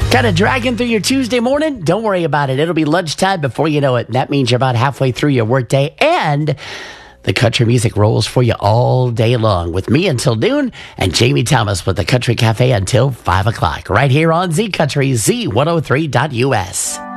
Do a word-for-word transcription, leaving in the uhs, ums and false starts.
Kind of dragging through your Tuesday morning? Don't worry about it. It'll be lunchtime before you know it. And that means you're about halfway through your workday, and the country music rolls for you all day long with me until noon and Jamie Thomas with the Country Cafe until five o'clock right here on Z Country, Z one oh three dot U S.